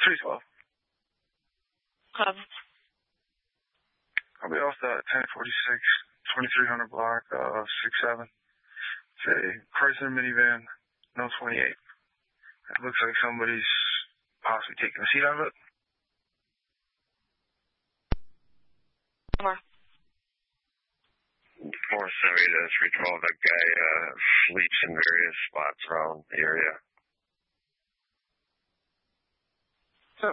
312. I'll be off that 1046, 2300 block of 67. It's a Chrysler minivan, no 28. It looks like somebody's possibly taking a seat out of it. 470 to 312, that guy sleeps in various spots around the area. 10-4.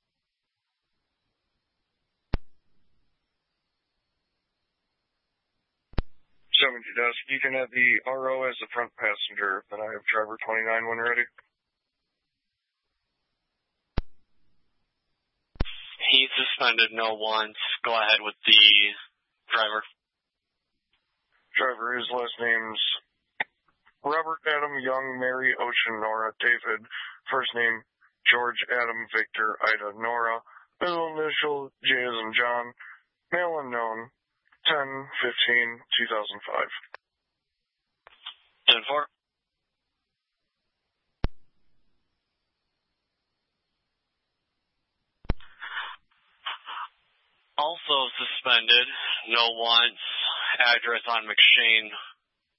70 desk. You can have the RO as the front passenger, then I have driver 29 when ready. He's suspended, no once. Go ahead with the driver. Driver, his last name's Robert Adam Young, Mary Ocean Nora David. First name George Adam Victor Ida Nora. Middle initial J as in John. Male unknown. 10/15/2005. 10-4. Also suspended, no once. Address on McShane.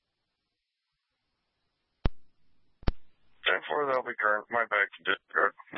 10-4, that'll be current. My bag to discard.